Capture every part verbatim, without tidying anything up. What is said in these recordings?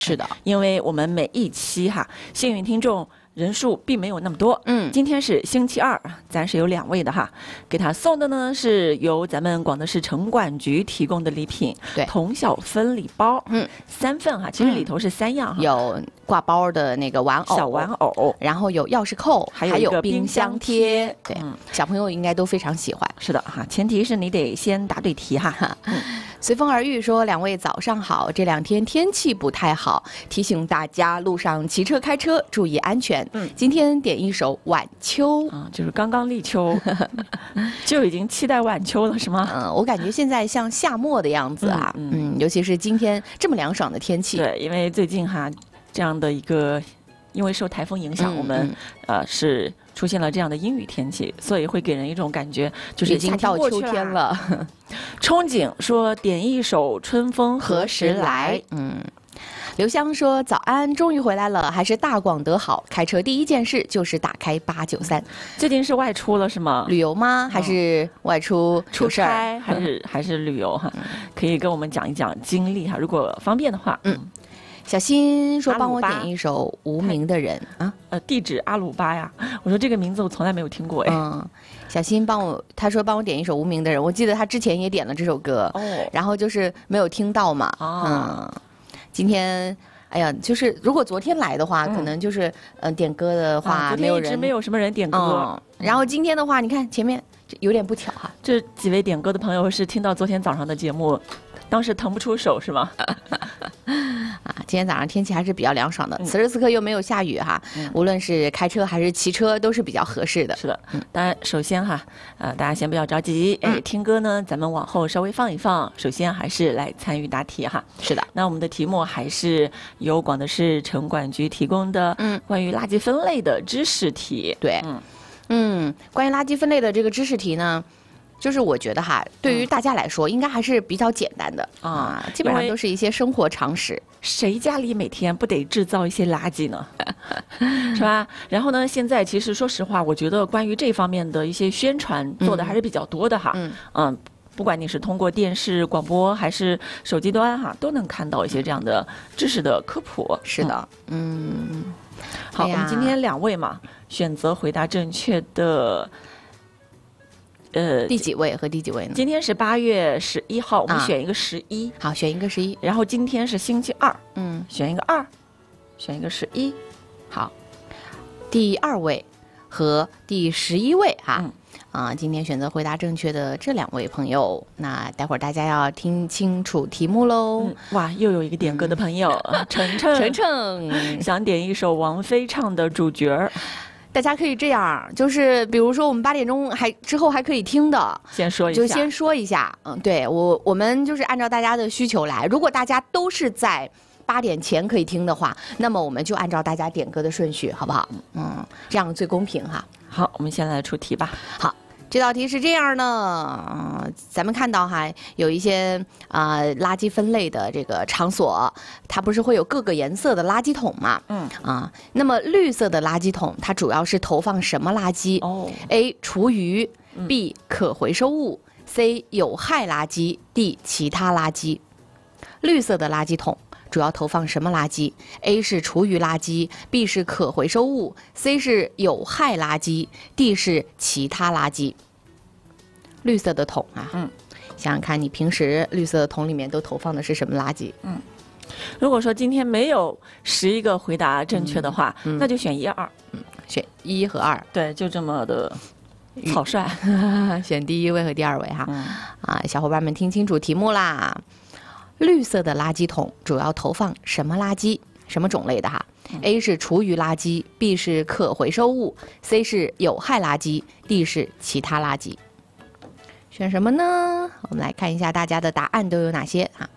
是的， 因为我们每一期哈，幸运听众人数并没有那么多。 嗯， 今天是星期二，咱是有两位的哈，给他送的呢是由咱们广德市城管局提供的礼品， 对， 童小分礼包， 嗯， 三份哈，其实里头是三样哈， 有挂包的那个玩偶， 小玩偶， 然后有钥匙扣， 还有一个冰箱贴，对， 嗯， 小朋友应该都非常喜欢。 是的哈，前提是你得先答对题哈。 嗯，随风而遇说，两位早上好，这两天天气不太好，提醒大家路上骑车开车注意安全。 嗯， 今天点一首晚秋啊，就是刚刚立秋，就已经期待晚秋了是吗？ 嗯，我感觉现在像夏末的样子啊，嗯，嗯嗯尤其是今天这么凉爽的天气。 对，因为最近哈这样的一个，因为受台风影响，嗯、我们、嗯、呃是出现了这样的阴雨天气，所以会给人一种感觉，就是已经到秋天了。 憧憬说点一首《春风何时来》。 嗯。刘香说：“早安，终于回来了，还是大广德好。开车第一件事就是打开八九三。 最近是外出了是吗？ 旅游吗？还是外出出差？还是还是旅游哈？可以跟我们讲一讲经历哈，如果方便的话。 嗯，小新说帮我点一首《无名的人》啊， 呃，地址阿鲁巴呀。我说这个名字我从来没有听过哎。 嗯，小新帮我，他说帮我点一首《无名的人》，我记得他之前也点了这首歌，哦，然后就是没有听到嘛。 哦、 嗯。”今天，哎呀，就是如果昨天来的话，嗯、可能就是呃点歌的话， 啊、 没有人， 一直没有什么人点歌、 嗯。然后今天的话，你看前面有点不巧哈， 这几位点歌的朋友是听到昨天早上的节目，当时腾不出手是吗？ 啊，今天早上天气还是比较凉爽的，嗯、此时此刻又没有下雨哈，嗯、无论是开车还是骑车都是比较合适的。 是的，嗯、当然首先哈，呃，大家先不要着急，哎， 嗯、 听歌呢，咱们往后稍微放一放。首先还是来参与答题哈。 是的， 那我们的题目还是由广德市城管局提供的，嗯，关于垃圾分类的知识题。 对，嗯嗯，关于垃圾分类的这个知识题呢。就是我觉得哈，对于大家来说，应该还是比较简单的啊，基本上都是一些生活常识。 谁家里每天不得制造一些垃圾呢？是吧？然后呢，现在其实说实话，我觉得关于这方面的一些宣传做的还是比较多的哈。嗯嗯，不管你是通过电视、广播还是手机端哈，都能看到一些这样的知识的科普。 是的，嗯。嗯好，哎、我们今天两位嘛，选择回答正确的。 呃，第几位和第几位呢？ 今天是八月十一号，我们选一个十一、 啊。好，选一个十一。 然后今天是星期二， 嗯， 选一个二，选一个十一。 好，第二位和第十一位哈，嗯、啊，今天选择回答正确的这两位朋友，那待会儿大家要听清楚题目喽、嗯。 哇，又有一个点歌的朋友，嗯、程程， 程程想点一首王菲唱的《主角》。 大家可以这样，就是比如说我们八点钟还之后还可以听的， 先说一下， 就先说一下。嗯，对我我们就是按照大家的需求来。如果大家都是在八点前可以听的话，那么我们就按照大家点歌的顺序，好不好？嗯，这样最公平哈。 好，我们先来出题吧。 好。这道题是这样的，呃、咱们看到哈，有一些啊、呃、垃圾分类的这个场所，它不是会有各个颜色的垃圾桶嘛？嗯啊，那么绿色的垃圾桶它主要是投放什么垃圾？哦 ，A 厨余 ，B 可回收物 ，C 有害垃圾 ，D 其他垃圾。绿色的垃圾桶主要投放什么垃圾 ？A 是厨余垃圾 ，B 是可回收物 ，C 是有害垃圾 ，D 是其他垃圾。绿色的桶啊，嗯，想想看你平时绿色的桶里面都投放的是什么垃圾？ 嗯，如果说今天没有十一个回答正确的话，嗯嗯、那就选一二， 嗯，选一和二， 对，就这么的草率， 选第一位和第二位哈。嗯、啊，小伙伴们听清楚题目啦。绿色的垃圾桶主要投放什么垃圾？什么种类的哈、嗯、？A 是厨余垃圾 ，B 是可回收物 ，C 是有害垃圾 ，D 是其他垃圾。选什么呢？我们来看一下大家的答案都有哪些哈。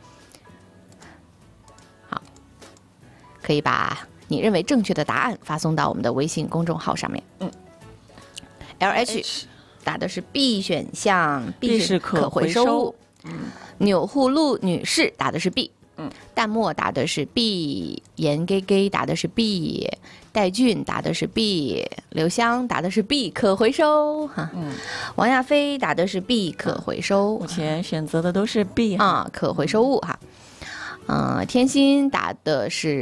好，可以把你认为正确的答案发送到我们的微信公众号上面。嗯 ，L H 答的是 B 选项 ，B 是可回收物。 嗯，钮祜禄女士答的是 B， 嗯，淡漠答的是 B， 严给给答的是 B， 戴俊答的是 B， 刘香答的是 B， 可回收哈，嗯，王亚飞答的是 B， 可回收。 目前选择的都是 B 啊，可回收物哈。 呃，天心打的是